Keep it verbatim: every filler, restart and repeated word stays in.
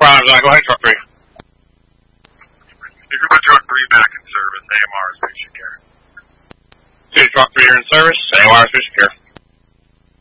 Roger, go ahead, truck three. You can put truck three back in service. A M R is patient care. See, truck three, you're in service. A M R is patient care.